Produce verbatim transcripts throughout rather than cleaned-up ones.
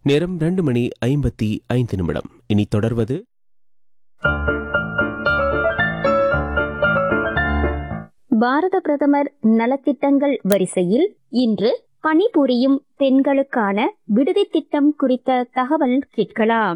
நேரம் இரண்டு மணி ஐம்பத்தி ஐந்து நிமிடம். இனி தொடர்வது பாரத பிரதமர் நலத்திட்டங்கள் வரிசையில் இன்று பணிபுரியும் பெண்களுக்கான விடுதி திட்டம் குறித்த தகவல் கேட்கலாம்.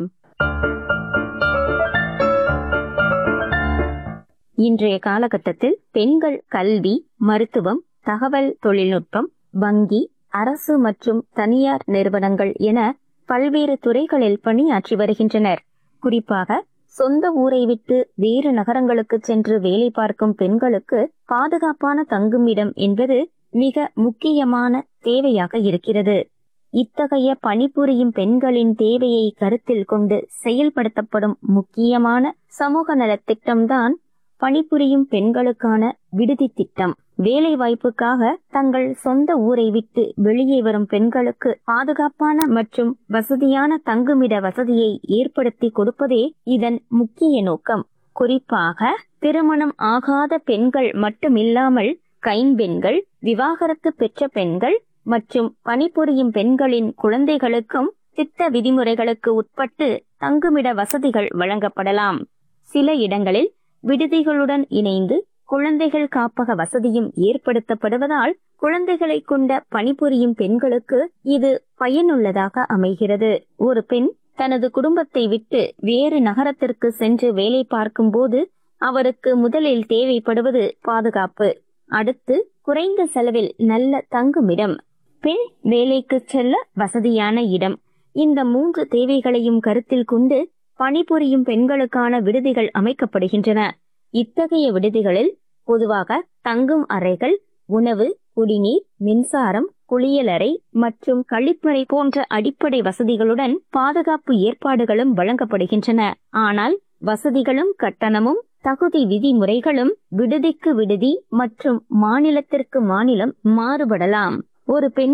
இன்றைய காலகட்டத்தில் பெண்கள் கல்வி, மருத்துவம், தகவல் தொழில்நுட்பம், வங்கி, அரசு மற்றும் தனியார் நிறுவனங்கள் என பல்வேறு துறைகளில் பணியாற்றி வருகின்றனர். குறிப்பாக சொந்த ஊரை விட்டு வேறு நகரங்களுக்கு சென்று வேலை பார்க்கும் பெண்களுக்கு பாதுகாப்பான தங்குமிடம் என்பது மிக முக்கியமான தேவையாக இருக்கிறது. இத்தகைய பணிபுரியும் பெண்களின் தேவையை கருத்தில் கொண்டு செயல்படுத்தப்படும் முக்கியமான சமூக நலத் திட்டம்தான் பணிபுரியும் பெண்களுக்கான விடுதி திட்டம். வேலை வாய்ப்புக்காக தங்கள் சொந்த ஊரை விட்டு வெளியே வரும் பெண்களுக்கு பாதுகாப்பான மற்றும் வசதியான தங்குமிட வசதியை ஏற்படுத்தி கொடுப்பதே இதன் முக்கிய நோக்கம். குறிப்பாக திருமணம் ஆகாத பெண்கள் மட்டுமில்லாமல் கைம்பெண்கள், விவாகரத்து பெற்ற பெண்கள் மற்றும் பணிபுரியும் பெண்களின் குழந்தைகளுக்கும் திட்ட விதிமுறைகளுக்கு உட்பட்டு தங்குமிட வசதிகள் வழங்கப்படலாம். சில இடங்களில் விடுதிகளுடன் இணைந்து குழந்தைகள் காப்பக வசதியும் ஏற்படுத்தப்படுவதால் குழந்தைகளை கொண்ட பணிபுரியும் பெண்களுக்கு இது பயனுள்ளதாக அமைகிறது. ஒரு பெண் தனது குடும்பத்தை விட்டு வேறு நகரத்திற்கு சென்று வேலை பார்க்கும் போது அவருக்கு முதலில் தேவைப்படுவது பாதுகாப்பு, அடுத்து குறைந்த செலவில் நல்ல தங்குமிடம், பெண் வேலைக்கு செல்ல வசதியான இடம். இந்த மூன்று தேவைகளையும் கருத்தில் கொண்டு பணிபுரியும் பெண்களுக்கான விடுதிகள் அமைக்கப்படுகின்றன. இத்தகைய விடுதிகளில் பொதுவாக தங்கும் அறைகள், உணவு, குடிநீர், மின்சாரம், குளியலறை மற்றும் கழிப்பறை போன்ற அடிப்படை வசதிகளுடன் பாதுகாப்பு ஏற்பாடுகளும் வழங்கப்படுகின்றன. ஆனால் வசதிகளும் கட்டணமும் தகுதி விதிமுறைகளும் விடுதிக்கு விடுதி மற்றும் மாநிலத்திற்கு மாநிலம் மாறுபடலாம். ஒரு பெண்